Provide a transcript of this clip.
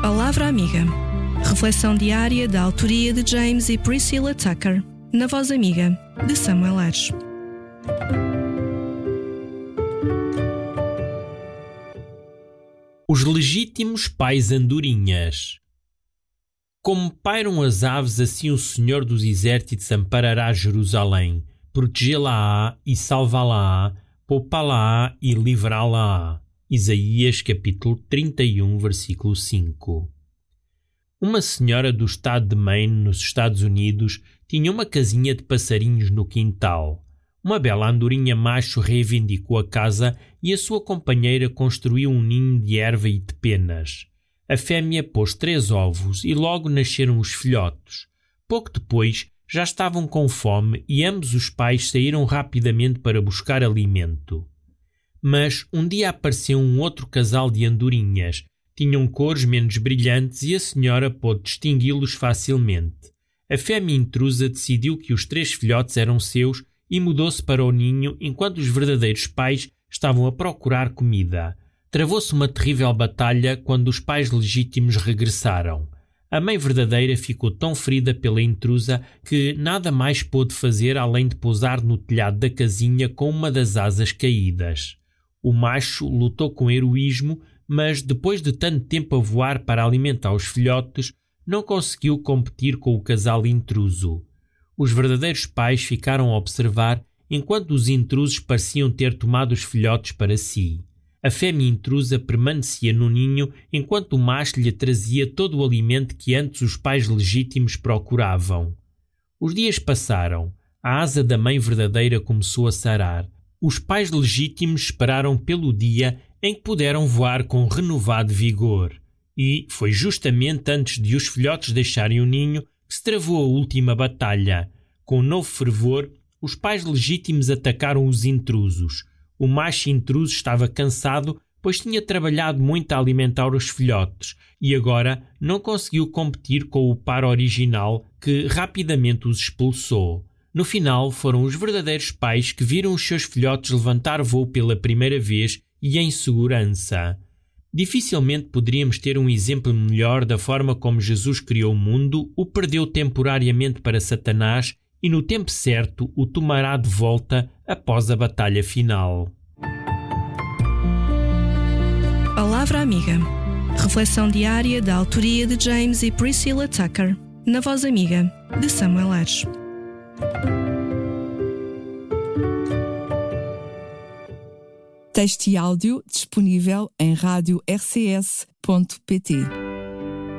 Palavra Amiga. Reflexão diária da autoria de James e Priscilla Tucker, na Voz Amiga, de Samuel Ares. Os legítimos pais andorinhas. Como pairam as aves, assim o Senhor dos Exércitos amparará Jerusalém, protegê-la-á e salvá-la-á, poupá-la-á e livrá-la-á. Isaías capítulo 31, versículo 5. Uma senhora do estado de Maine, nos Estados Unidos, tinha uma casinha de passarinhos no quintal. Uma bela andorinha macho reivindicou a casa e a sua companheira construiu um ninho de erva e de penas. A fêmea pôs 3 ovos e logo nasceram os filhotes. Pouco depois, já estavam com fome e ambos os pais saíram rapidamente para buscar alimento. Mas um dia apareceu um outro casal de andorinhas. Tinham cores menos brilhantes e a senhora pôde distingui-los facilmente. A fêmea intrusa decidiu que os 3 filhotes eram seus e mudou-se para o ninho enquanto os verdadeiros pais estavam a procurar comida. Travou-se uma terrível batalha quando os pais legítimos regressaram. A mãe verdadeira ficou tão ferida pela intrusa que nada mais pôde fazer além de pousar no telhado da casinha com uma das asas caídas. O macho lutou com heroísmo, mas depois de tanto tempo a voar para alimentar os filhotes, não conseguiu competir com o casal intruso. Os verdadeiros pais ficaram a observar enquanto os intrusos pareciam ter tomado os filhotes para si. A fêmea intrusa permanecia no ninho enquanto o macho lhe trazia todo o alimento que antes os pais legítimos procuravam. Os dias passaram. A asa da mãe verdadeira começou a sarar. Os pais legítimos esperaram pelo dia em que puderam voar com renovado vigor. E foi justamente antes de os filhotes deixarem o ninho que se travou a última batalha. Com novo fervor, os pais legítimos atacaram os intrusos. O macho intruso estava cansado, pois tinha trabalhado muito a alimentar os filhotes e agora não conseguiu competir com o par original, que rapidamente os expulsou. No final, foram os verdadeiros pais que viram os seus filhotes levantar voo pela primeira vez e em segurança. Dificilmente poderíamos ter um exemplo melhor da forma como Jesus criou o mundo, o perdeu temporariamente para Satanás e no tempo certo o tomará de volta após a batalha final. Palavra Amiga. Reflexão diária da autoria de James e Priscilla Tucker, na Voz Amiga, de Samuel Ares. Texto e áudio disponível em radio-rcs.pt.